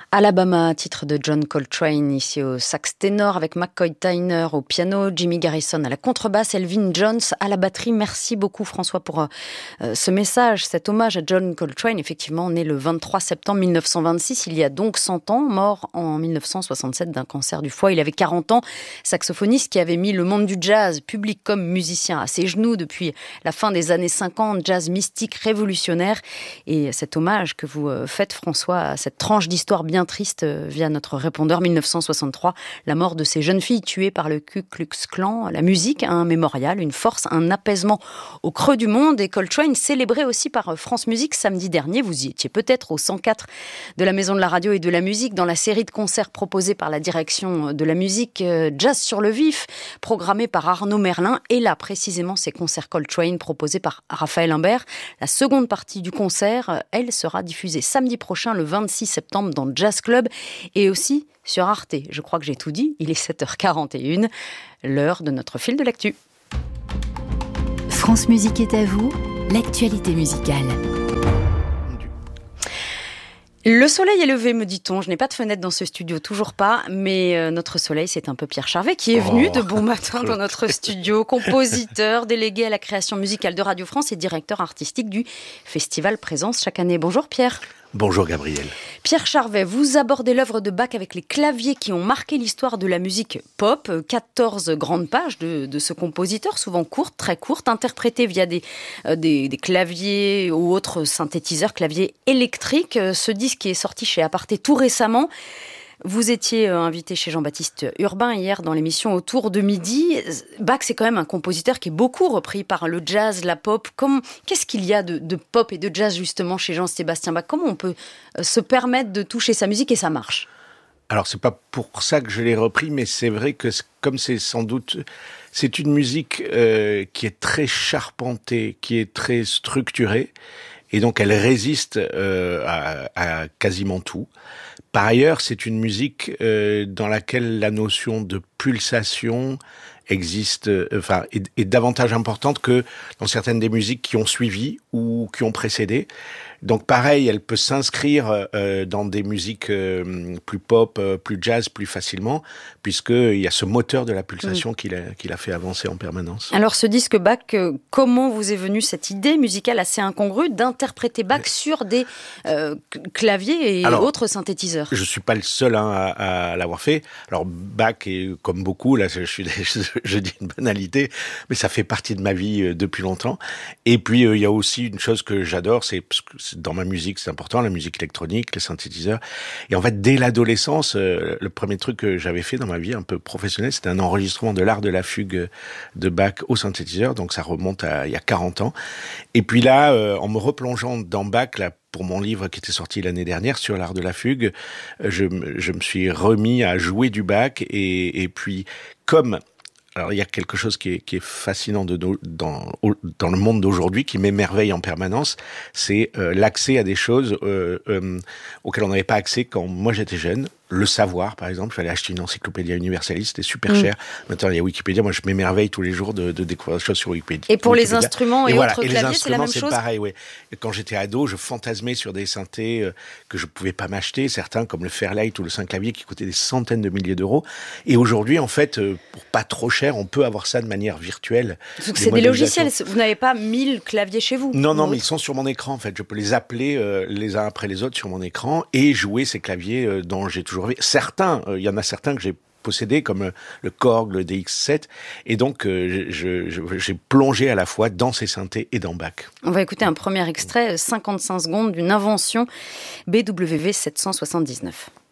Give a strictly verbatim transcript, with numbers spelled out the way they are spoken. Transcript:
Alabama, titre de John Coltrane, ici au sax ténor avec McCoy Tyner au piano, Jimmy Garrison à la contrebasse, Elvin Jones à la batterie. Merci beaucoup François pour euh, ce message, cet hommage à John Coltrane, effectivement né le vingt-trois septembre mille neuf cent vingt-six, il y a donc cent ans, mort en mille neuf cent soixante-sept d'un cancer du foie. Il avait quarante ans, saxophoniste qui avait mis le monde du jazz, public comme musicien, à ses genoux depuis la fin des années cinquante, jazz mystique, révolutionnaire. Et cet hommage que vous faites François à cette tranche d'histoire bien triste via notre répondeur mille neuf cent soixante-trois, la mort de ces jeunes filles tuées par le Ku Klux Klan, la musique, un mémorial, une force, un apaisement au creux du monde. Et Coltrane célébré aussi par France Musique samedi dernier, vous y étiez peut-être au cent quatre de la Maison de la Radio et de la Musique, dans la série de concerts proposés par la direction de la musique Jazz sur le vif, programmée par Arnaud Merlin, et là précisément ces concerts Coltrane proposés par Raphaël Imbert. La seconde partie du concert, elle sera diffusée samedi prochain le vingt-six septembre dans Jazz Club et aussi sur Arte. Je crois que j'ai tout dit, il est sept heures quarante et une, l'heure de notre fil de l'actu. France Musique est à vous, l'actualité musicale. Le soleil est levé, me dit-on. Je n'ai pas de fenêtre dans ce studio, toujours pas. Mais euh, notre soleil, c'est un peu Pierre Charvet qui est venu oh. de bon matin dans notre studio. Compositeur, délégué à la création musicale de Radio France et directeur artistique du Festival Présence chaque année. Bonjour Pierre. Bonjour Gabriel. Pierre Charvet, vous abordez l'œuvre de Bach avec les claviers qui ont marqué l'histoire de la musique pop. quatorze grandes pages de, de ce compositeur, souvent courtes, très courtes, interprétées via des, euh, des, des claviers ou autres synthétiseurs, claviers électriques. Ce disque qui est sorti chez Aparté tout récemment. Vous étiez invité chez Jean-Baptiste Urbain hier dans l'émission Autour de midi. Bach, c'est quand même un compositeur qui est beaucoup repris par le jazz, la pop. Comme, qu'est-ce qu'il y a de, de pop et de jazz justement chez Jean-Sébastien Bach ? Comment on peut se permettre de toucher sa musique et ça marche ? Alors, c'est pas pour ça que je l'ai repris, mais c'est vrai que comme c'est sans doute... C'est une musique euh, qui est très charpentée, qui est très structurée, et donc elle résiste euh, à, à quasiment tout. Par ailleurs, c'est une musique euh, dans laquelle la notion de pulsation existe, euh, enfin, est, est davantage importante que dans certaines des musiques qui ont suivi ou qui ont précédé. Donc pareil, elle peut s'inscrire euh, dans des musiques euh, plus pop, euh, plus jazz, plus facilement, puisqu'il y a ce moteur de la pulsation mmh. qu'il a, qu'il a fait avancer en permanence. Alors ce disque Bach, euh, comment vous est venue cette idée musicale assez incongrue d'interpréter Bach ouais. sur des euh, claviers et Alors, autres synthétiseurs ? Je suis pas le seul hein, à, à l'avoir fait. Alors Bach, est, comme beaucoup, là je, suis, je, je dis une banalité, mais ça fait partie de ma vie euh, depuis longtemps. Et puis euh, il y a aussi une chose que j'adore, c'est parce que dans ma musique, c'est important, la musique électronique, les synthétiseurs. Et en fait, dès l'adolescence, euh, le premier truc que j'avais fait dans ma vie un peu professionnelle, c'était un enregistrement de l'art de la fugue de Bach au synthétiseur. Donc ça remonte à il y a quarante ans. Et puis là, euh, en me replongeant dans Bach, là, pour mon livre qui était sorti l'année dernière sur l'art de la fugue, je, je me suis remis à jouer du Bach. Et, et puis, comme... Alors, il y a quelque chose qui est, qui est fascinant de, de, dans, dans le monde d'aujourd'hui, qui m'émerveille en permanence, c'est euh, l'accès à des choses euh, euh, auxquelles on n'avait pas accès quand moi j'étais jeune. Le savoir, par exemple, il fallait acheter une encyclopédia universaliste, c'était super mmh. cher. Maintenant, il y a Wikipédia. Moi, je m'émerveille tous les jours de, de découvrir des choses sur Wikipédia. Et pour Wikipédia. les instruments et, et voilà. autres et claviers, les c'est la même c'est chose. C'est pareil, oui. Quand j'étais ado, je fantasmais sur des synthés euh, que je pouvais pas m'acheter, certains comme le Fairlight ou le Synclavier qui coûtaient des centaines de milliers d'euros. Et aujourd'hui, en fait, euh, pour pas trop cher, on peut avoir ça de manière virtuelle. Donc c'est des logiciels. Vous n'avez pas mille claviers chez vous ? Non, non, mais ils sont sur mon écran. En fait, je peux les appeler euh, les uns après les autres sur mon écran et jouer ces claviers euh, dont j'ai toujours rêvé. Certains. Il y en a certains que j'ai possédés, comme le Korg, le D X sept. Et donc, euh, je, je, j'ai plongé à la fois dans ces synthés et dans Bach. On va écouter un premier extrait, cinquante-cinq secondes d'une invention B W V sept cent soixante-dix-neuf.